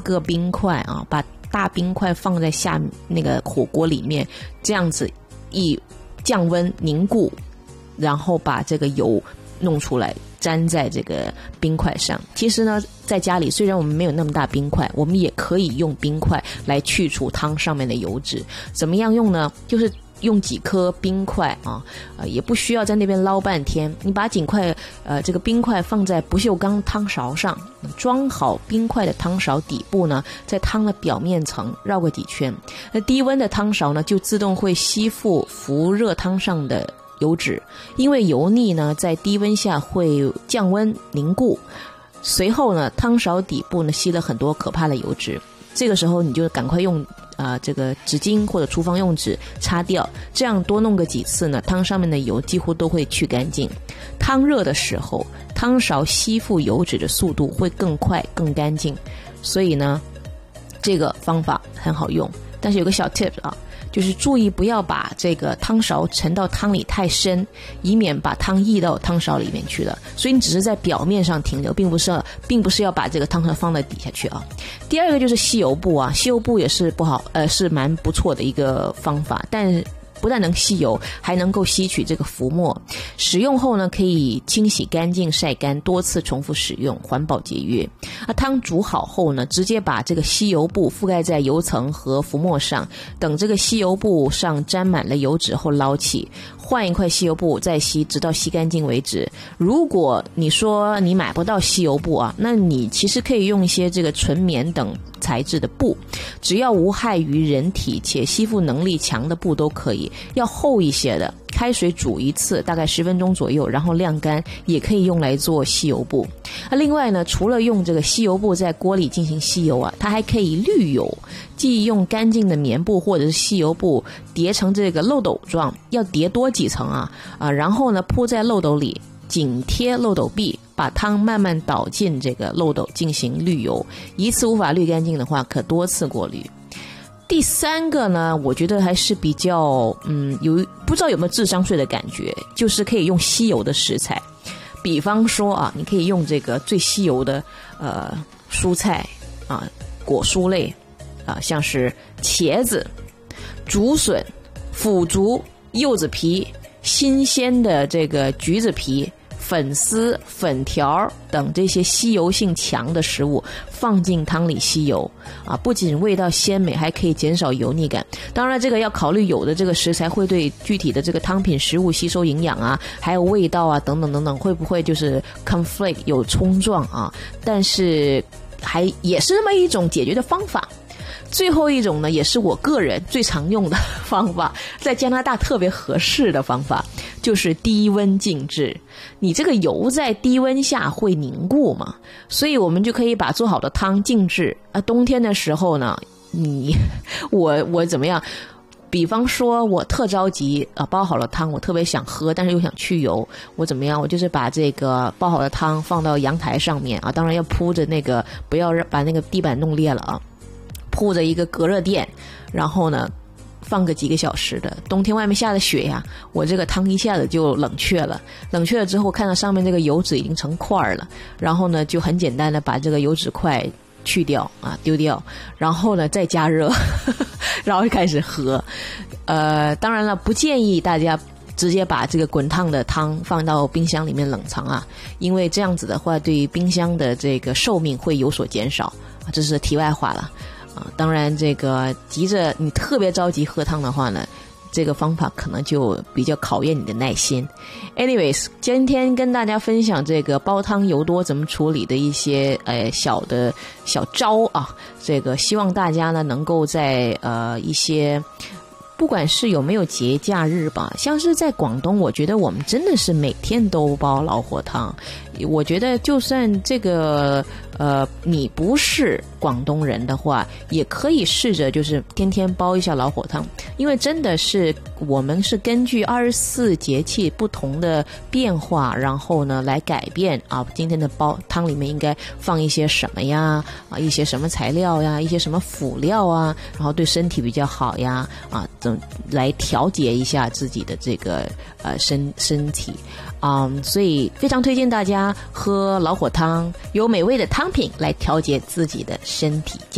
个冰块啊，把大冰块放在下那个火锅里面，这样子一降温凝固，然后把这个油弄出来粘在这个冰块上。其实呢，在家里虽然我们没有那么大冰块，我们也可以用冰块来去除汤上面的油脂。怎么样用呢？就是用几颗冰块啊，也不需要在那边捞半天。你把这个冰块放在不锈钢汤勺上，装好冰块的汤勺底部呢，在汤的表面层绕个几圈。那低温的汤勺呢，就自动会吸附浮热汤上的油脂，因为油腻呢在低温下会降温凝固，随后呢汤勺底部呢吸了很多可怕的油脂。这个时候你就赶快用这个纸巾或者厨房用纸擦掉，这样多弄个几次呢，汤上面的油几乎都会去干净。汤热的时候，汤勺吸附油脂的速度会更快更干净，所以呢这个方法很好用。但是有个小 tip 啊，就是注意不要把这个汤勺沉到汤里太深，以免把汤溢到汤勺里面去了。所以你只是在表面上停留，并不是要把这个汤勺放在底下去啊。第二个就是吸油布啊，吸油布也是是蛮不错的一个方法，但不但能吸油，还能够吸取这个浮沫。使用后呢，可以清洗干净、晒干，多次重复使用，环保节约。汤煮好后呢，直接把这个吸油布覆盖在油层和浮沫上，等这个吸油布上沾满了油脂后捞起，换一块吸油布再吸，直到吸干净为止。如果你说你买不到吸油布啊，那你其实可以用一些这个纯棉等材质的布，只要无害于人体且吸附能力强的布都可以，要厚一些的，开水煮一次大概10分钟左右，然后晾干，也可以用来做吸油布。另外呢，除了用这个吸油布在锅里进行吸油啊，它还可以滤油，即用干净的棉布或者是吸油布叠成这个漏斗状，要叠多几层啊，然后呢铺在漏斗里，紧贴漏斗壁，把汤慢慢倒进这个漏斗进行滤油。一次无法滤干净的话，可多次过滤。第三个呢，我觉得还是比较不知道有没有智商税的感觉，就是可以用吸油的食材。比方说啊，你可以用这个最吸油的蔬菜啊，果蔬类啊，像是茄子、竹笋、腐竹、柚子皮、新鲜的这个橘子皮、粉丝、粉条等这些吸油性强的食物放进汤里吸油啊，不仅味道鲜美，还可以减少油腻感。当然这个要考虑有的这个食材会对具体的这个汤品食物吸收营养啊，还有味道啊等等等等，会不会就是 conflict 有冲撞啊，但是也是那么一种解决的方法。最后一种呢，也是我个人最常用的方法，在加拿大特别合适的方法，就是低温静置。你这个油在低温下会凝固嘛，所以我们就可以把做好的汤静置。冬天的时候呢，我怎么样？比方说我特着急煲好了汤，我特别想喝，但是又想去油，我怎么样？我就是把这个煲好的汤放到阳台上面啊，当然要铺着那个，不要把那个地板弄裂了啊。铺着一个隔热垫，然后呢放个几个小时的。冬天外面下的雪呀，我这个汤一下子就冷却了。冷却了之后，看到上面这个油脂已经成块了，然后呢就很简单的把这个油脂块去掉啊，丢掉，然后呢再加热然后开始喝。当然了，不建议大家直接把这个滚烫的汤放到冰箱里面冷藏啊，因为这样子的话对于冰箱的这个寿命会有所减少，这是题外话了。当然这个你特别着急喝汤的话呢，这个方法可能就比较考验你的耐心。 anyways， 今天跟大家分享这个煲汤油多怎么处理的一些小招啊，这个希望大家呢能够在一些不管是有没有节假日吧，像是在广东，我觉得我们真的是每天都煲老火汤。我觉得就算这个你不是广东人的话，也可以试着就是天天煲一下老火汤，因为真的是我们是根据24节气不同的变化，然后呢来改变啊，今天的煲汤里面应该放一些什么呀，一些什么材料呀，一些什么辅料啊，然后对身体比较好呀，来调节一下自己的这个身体。所以非常推荐大家喝老火汤，有美味的汤品来调节自己的身体。